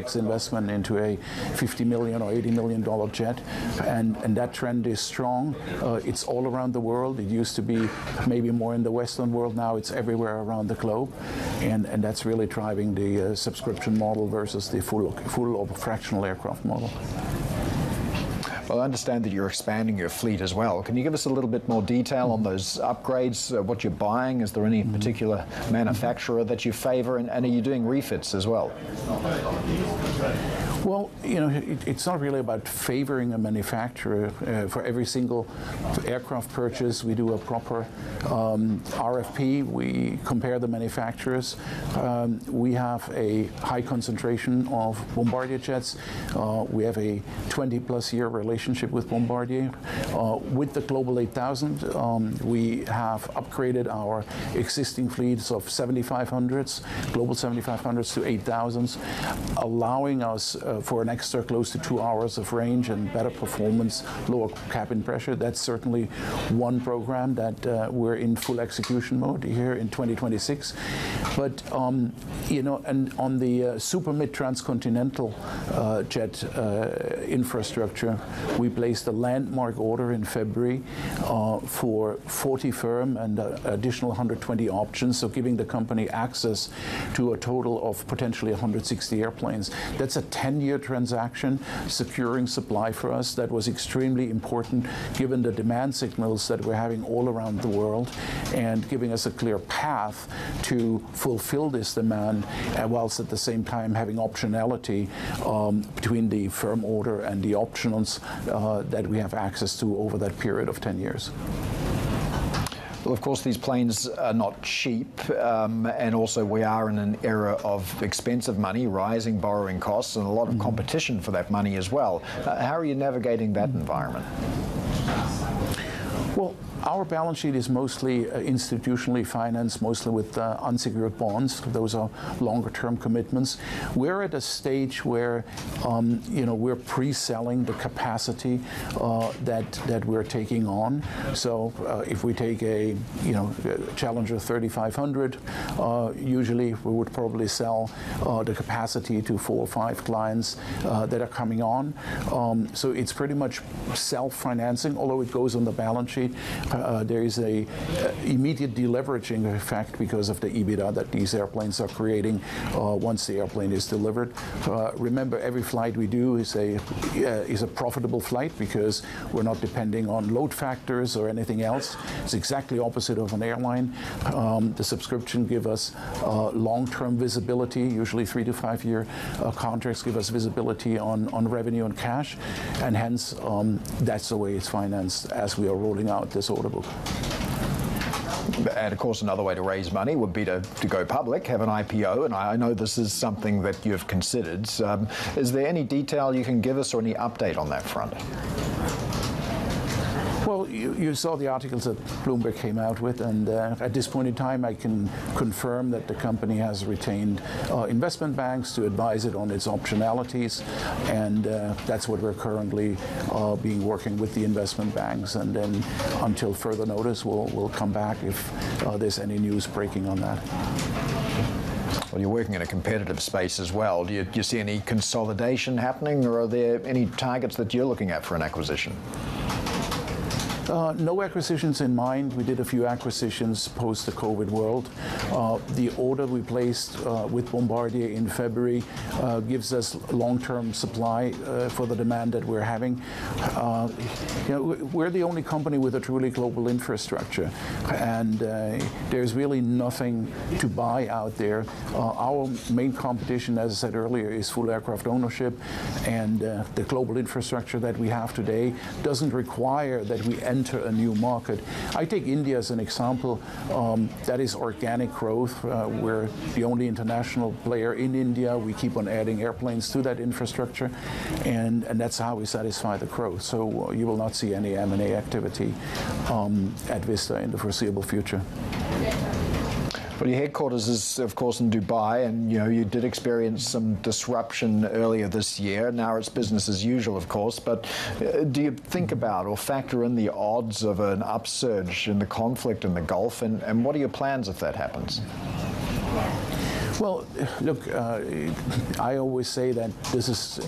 capex investment into a $50 million or $80 million jet, and that trend is strong. It's all around the world. It used to be maybe more in the Western world. Now it's everywhere around the globe, and that's really driving the subscription model versus the full or fractional aircraft model. Well, I understand that you're expanding your fleet as well. Can you give us a little bit more detail on those upgrades, what you're buying? Is there any particular manufacturer that you favor, and are you doing refits as well? Well, you know, it's not really about favoring a manufacturer. For every single aircraft purchase, we do a proper RFP. We compare the manufacturers. We have a high concentration of Bombardier jets. We have a 20-plus year relationship with Bombardier. With the Global 8000, we have upgraded our existing fleets of 7500s, Global 7500s to 8000s, allowing us for an extra close to 2 hours of range and better performance, lower cabin pressure. That's certainly one program that we're in full execution mode here in 2026. But you know, and on the super mid transcontinental jet infrastructure, we placed a landmark order in February for 40 firm and additional 120 options, so giving the company access to a total of potentially 160 airplanes. That's a 10-year transaction, securing supply for us. That was extremely important given the demand signals that we're having all around the world, and giving us a clear path to fulfill this demand, whilst at the same time having optionality between the firm order and the options that we have access to over that period of 10 years. Well, of course, these planes are not cheap, and also we are in an era of expensive money, rising borrowing costs, and a lot of competition for that money as well. How are you navigating that environment? Well, our balance sheet is mostly institutionally financed, mostly with unsecured bonds. Those are longer-term commitments. We're at a stage where, you know, we're pre-selling the capacity that we're taking on. So if we take a, you know, Challenger 3500, usually we would probably sell the capacity to 4 or 5 clients that are coming on. So it's pretty much self-financing, although it goes on the balance sheet. There is a immediate deleveraging effect because of the EBITDA that these airplanes are creating once the airplane is delivered. Remember, every flight we do is a profitable flight because we're not depending on load factors or anything else. It's exactly opposite of an airline. The subscription give us long-term visibility, usually 3 to 5 year contracts give us visibility on revenue and cash, and hence that's the way it's financed as we are rolling out this order book. And of course, another way to raise money would be to go public, have an IPO, and I know this is something that you've considered. Is there any detail you can give us or any update on that front? Well, you saw the articles that Bloomberg came out with, and at this point in time I can confirm that the company has retained investment banks to advise it on its optionalities, and that's what we're currently working with the investment banks, and then until further notice we'll come back if there's any news breaking on that. Well, you're working in a competitive space as well. Do you see any consolidation happening, or are there any targets that you're looking at for an acquisition? No acquisitions in mind. We did a few acquisitions post the COVID world. The order we placed with Bombardier in February gives us long-term supply for the demand that we're having. You know, we're the only company with a truly global infrastructure, and there's really nothing to buy out there. Our main competition, as I said earlier, is full aircraft ownership, and the global infrastructure that we have today doesn't require that we enter a new market. I take India as an example. That is organic growth. We're the only international player in India. We keep on adding airplanes to that infrastructure, and that's how we satisfy the growth. So you will not see any M&A activity at Vista in the foreseeable future. Well, your headquarters is, of course, in Dubai, and you did experience some disruption earlier this year. Now it's business as usual, of course, but do you think about or factor in the odds of an upsurge in the conflict in the Gulf, and what are your plans if that happens? Well, look, I always say that this is